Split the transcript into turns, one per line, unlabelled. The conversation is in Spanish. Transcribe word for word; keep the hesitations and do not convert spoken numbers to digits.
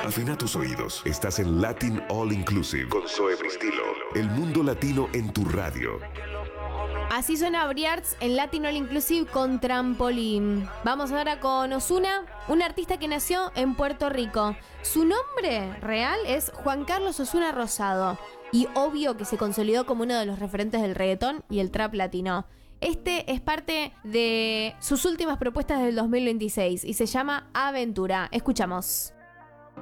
Afina tus oídos. Estás en Latin All Inclusive con Zoe Bristilo. El mundo latino en tu radio.
Así suena Briards en Latin All Inclusive con Trampolín. Vamos ahora con Ozuna, un artista que nació en Puerto Rico. Su nombre real es Juan Carlos Ozuna Rosado. Y obvio que se consolidó como uno de los referentes del reggaetón y el trap latino. Este es parte de sus últimas propuestas del dos mil veintiséis y se llama Aventura. Escuchamos.